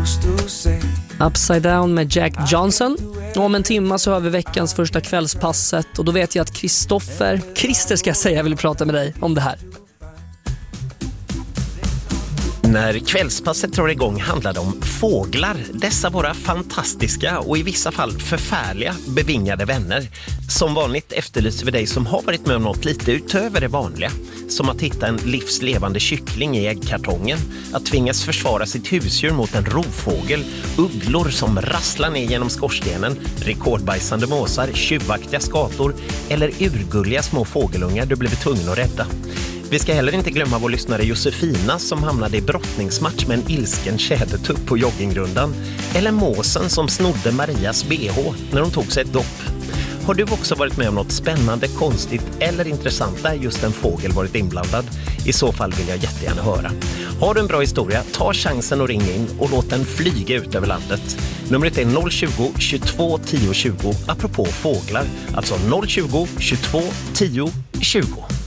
Upside Down med Jack Johnson. Och om en timme så har vi veckans första kvällspasset. Och då vet jag att Christer ska jag säga, vill prata med dig om det här. När kvällspasset drar igång handlar det om fåglar. Dessa våra fantastiska och i vissa fall förfärliga bevingade vänner. Som vanligt efterlyser vi dig som har varit med om något lite utöver det vanliga. Som att hitta en livslevande kyckling i äggkartongen. Att tvingas försvara sitt husdjur mot en rovfågel. Ugglor som rasslar ner genom skorstenen. Rekordbajsande måsar, tjuvaktiga skator. Eller urgulliga små fågelungar du blivit tvungen att rädda. Vi ska heller inte glömma vår lyssnare Josefina som hamnade i brottningsmatch med en ilsken tjädertupp på joggingrundan. Eller måsen som snodde Marias BH när hon tog sig ett dopp. Har du också varit med om något spännande, konstigt eller intressant där just en fågel varit inblandad? I så fall vill jag jättegärna höra. Har du en bra historia, ta chansen och ring in och låt den flyga ut över landet. Numret är 020 22 10 20 apropå fåglar. Alltså 020 22 10 20.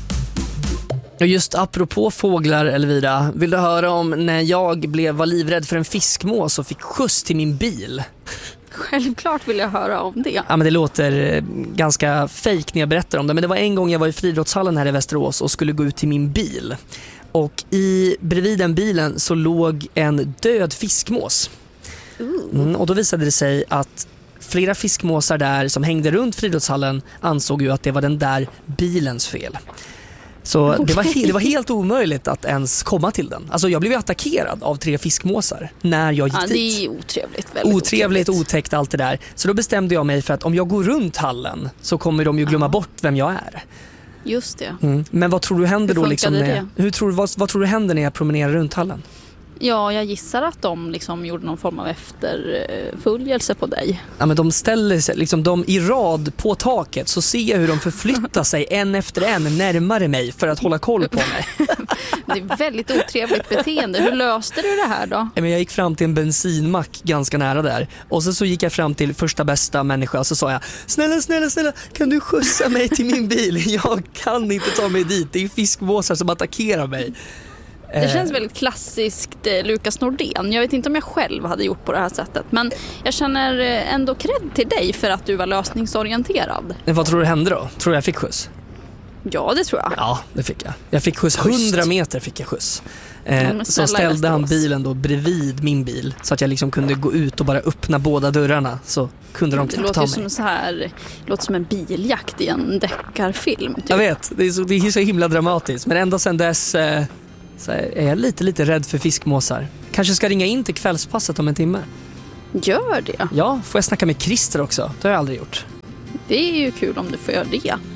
Och just apropå fåglar, Elvira, vill du höra om när jag var livrädd för en fiskmås och fick skjuts till min bil? Självklart vill jag höra om det. Ja, men det låter ganska fake när jag berättar om det. Men det var en gång jag var i friidrottshallen här i Västerås och skulle gå ut till min bil. Och bredvid den bilen så låg en död fiskmås. Och då visade det sig att flera fiskmåsar där som hängde runt friidrottshallen ansåg ju att det var den där bilens fel. Så det var helt omöjligt att ens komma till den. Alltså jag blev attackerad av 3 fiskmåsar när jag gick dit. Det är otrevligt. Otrevligt, otäckt, allt det där. Så då bestämde jag mig för att om jag går runt hallen så kommer de ju glömma bort vem jag är. Just det. Men vad tror du händer då liksom vad tror du händer när jag promenerar runt hallen? Ja, jag gissar att de liksom gjorde någon form av efterföljelse på dig. Ja, men de ställer sig liksom i rad på taket, så ser jag hur de förflyttar sig en efter en närmare mig för att hålla koll på mig. Det är väldigt otrevligt beteende. Hur löste du det här då? Men jag gick fram till en bensinmack ganska nära där. Och så gick jag fram till första bästa människa och så sa jag: Snälla, kan du skjutsa mig till min bil? Jag kan inte ta mig dit. Det är fiskmåsar som attackerar mig. Det känns väldigt klassiskt Lukas Nordén. Jag vet inte om jag själv hade gjort på det här sättet. Men jag känner ändå cred till dig för att du var lösningsorienterad. Men vad tror du hände då? Tror du jag fick skjuts? Ja, det tror jag. Ja, det fick jag. Jag fick skjuts, 100 meter fick jag skjuts. Så ställde han bilen då bredvid min bil så att jag liksom kunde gå ut och bara öppna båda dörrarna, så kunde de knappt ta mig. Det låter som en biljakt i en deckarfilm typ. Jag vet, det är så himla dramatiskt. Men ända sedan dess så är jag lite rädd för fiskmåsar. Kanske ska ringa in till kvällspasset om en timme. Gör det. Ja, får jag snacka med Christer också? Det har jag aldrig gjort. Det är ju kul om du får göra det.